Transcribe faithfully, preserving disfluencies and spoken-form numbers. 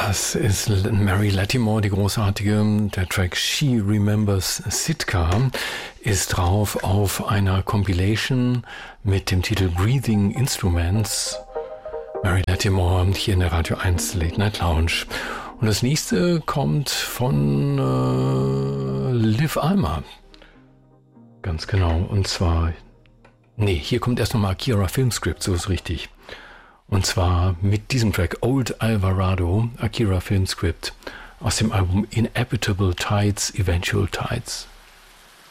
Das ist Mary Latimore, die großartige. Der Track She Remembers Sitka ist drauf auf einer Compilation mit dem Titel Breathing Instruments. Mary Latimore hier in der Radio eins Late Night Lounge. Und das nächste kommt von äh, Liv Alma. Ganz genau. Und zwar, nee, hier kommt erst nochmal Akira Filmscript, so ist richtig. Und zwar mit diesem Track Old Alvarado, Akira Filmscript, aus dem Album Inevitable Tides, Eventual Tides.